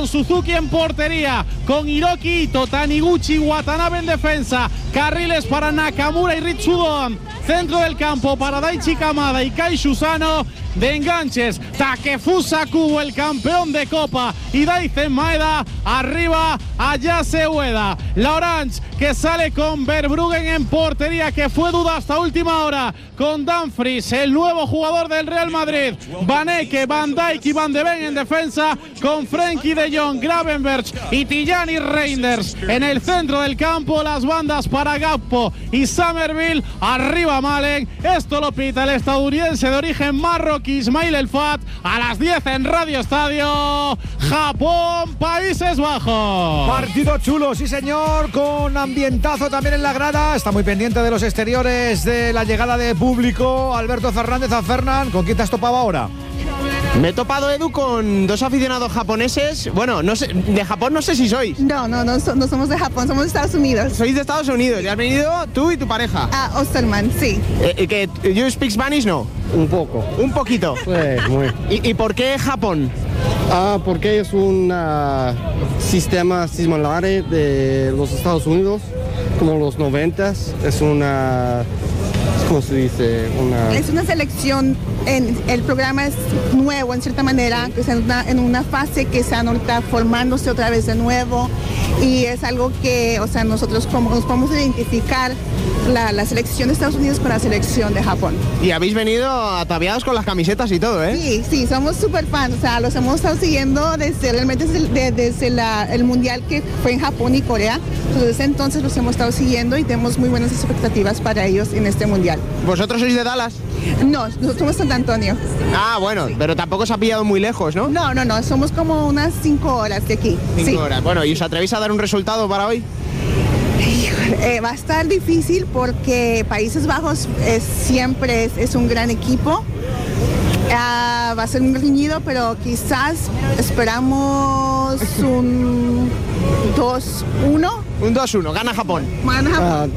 Suzuki en portería, con Hiroki Ito, Taniguchi, Watanabe en defensa, carriles para Nakamura y Ritsudoan, centro del campo para Daichi Kamada y Kai Shusano, de enganches Takefusa Kubo, el campeón de Copa, y Daizen Maeda, arriba Ayase Ueda. La Orange que sale con Verbruggen en portería, que fue duda hasta última hora, con Dumfries, el nuevo jugador del Real Madrid, Van Eke, Van Dijk y Van de Ven en defensa, con Frenkie de Jong, Gravenberch y Tijani Reinders en el centro del campo. Las bandas para Gakpo y Somerville, arriba Malen. Esto lo pita el estadounidense de origen marroquí Ismail El Fat a las 10 en Radio Estadio. Japón, Países Bajos. Partido chulo, sí señor, con ambientazo también en la grada. Está muy pendiente de los exteriores, de la llegada de público. Alberto Fernández. A Fernán, ¿con quién te has topado ahora? Me he topado, Edu, con dos aficionados japoneses. Bueno, no sé, de Japón no sé si sois. No somos de Japón, somos de Estados Unidos. Sois de Estados Unidos y has venido tú y tu pareja. Osterman, sí. ¿You speak Spanish, no? Un poco. Un poquito. Sí, muy. ¿Y por qué Japón? Porque es un sistema similar de los Estados Unidos, como los 90s. Es una... ¿Cómo se dice? Es una selección, el programa es nuevo en cierta manera, que está en una fase que están ahorita formándose otra vez de nuevo, y es algo que, o sea, nosotros nos podemos identificar la selección de Estados Unidos con la selección de Japón. Y habéis venido ataviados con las camisetas y todo, ¿eh? Sí, somos súper fans, o sea, los hemos estado siguiendo desde el mundial que fue en Japón y Corea. Desde entonces los hemos estado siguiendo y tenemos muy buenas expectativas para ellos en este mundial. ¿Vosotros sois de Dallas? No, somos San Antonio. Bueno, pero tampoco se ha pillado muy lejos, ¿no? No, somos como unas 5 horas de aquí. 5 horas. Bueno, ¿y os atrevéis a dar un resultado para hoy? Va a estar difícil porque Países Bajos siempre es un gran equipo. Va a ser un reñido, pero quizás esperamos un 2-1. Un 2-1, gana Japón. Gana Japón.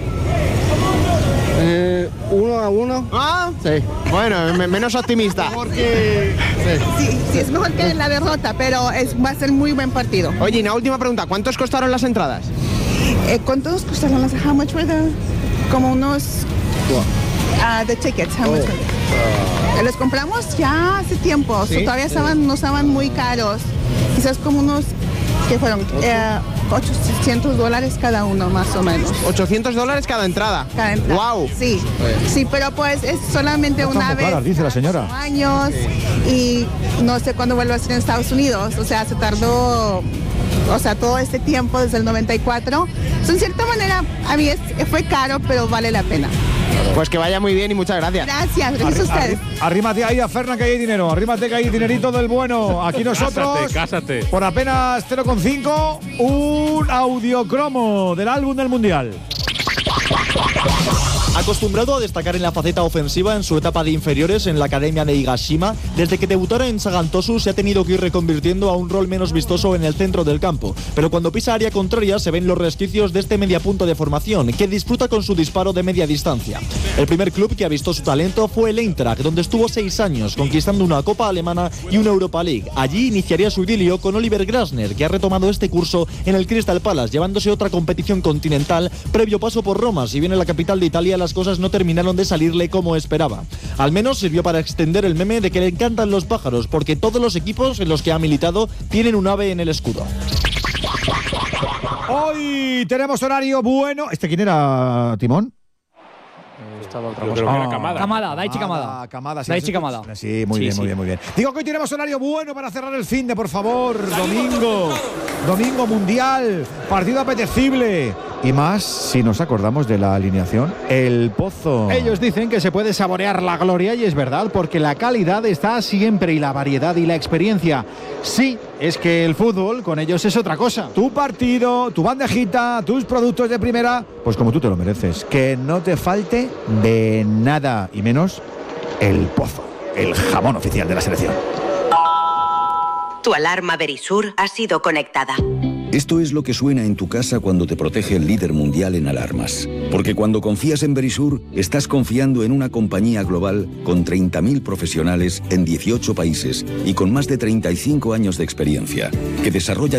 1-1. Sí. Bueno, menos optimista. Porque... Sí, es mejor que la derrota, pero va a ser muy buen partido. Oye, y una última pregunta, ¿cuántos costaron las entradas? ¿Cuántos costaron las? How much were the? Como unos... the tickets, how much? Los compramos ya hace tiempo, ¿Sí? Todavía no estaban muy caros. Quizás como unos, ¿qué fueron? $800 cada uno, más o menos. $800 cada entrada. ¡Wow! Sí, pero pues es solamente una vez. Caras, dice la señora. Años, y no sé cuándo vuelva a ser en Estados Unidos. O sea, se tardó, todo este tiempo desde el 94. En cierta manera, a mí fue caro, pero vale la pena. Pues que vaya muy bien y muchas gracias. Gracias a ustedes. Arrímate ahí a Fernan, que hay dinero. Arrímate, que hay dinerito del bueno. Aquí nosotros, Cásate. por apenas 0,5, un audiocromo del álbum del Mundial. Acostumbrado a destacar en la faceta ofensiva en su etapa de inferiores en la academia de Higashima, desde que debutara en Sagan Tosu se ha tenido que ir reconvirtiendo a un rol menos vistoso en el centro del campo. Pero cuando pisa área contraria se ven los resquicios de este mediapunto de formación, que disfruta con su disparo de media distancia. El primer club que ha visto su talento fue el Eintracht, donde estuvo 6 años, conquistando una Copa Alemana y una Europa League. Allí iniciaría su idilio con Oliver Glasner, que ha retomado este curso en el Crystal Palace, llevándose otra competición continental previo paso por Roma. Si bien en la capital de Italia las cosas no terminaron de salirle como esperaba. Al menos sirvió para extender el meme de que le encantan los pájaros, porque todos los equipos en los que ha militado tienen un ave en el escudo. Hoy tenemos horario bueno. ¿Quién era, Timón? Kamada, Daichi Kamada. Daichi Kamada. Sí, muy bien. Digo que hoy tenemos horario bueno para cerrar el finde, por favor. Domingo mundial, partido apetecible. Y más si nos acordamos de la alineación. El Pozo. Ellos dicen que se puede saborear la gloria, y es verdad, porque la calidad está siempre, y la variedad y la experiencia. Sí, es que el fútbol con ellos es otra cosa. Tu partido, tu bandejita, tus productos de primera, pues como tú te lo mereces. Que no te falte de nada, y menos el Pozo, el jamón oficial de la selección. Tu alarma Verisur ha sido conectada. Esto es lo que suena en tu casa cuando te protege el líder mundial en alarmas. Porque cuando confías en Verisur, estás confiando en una compañía global con 30.000 profesionales en 18 países y con más de 35 años de experiencia, que desarrolla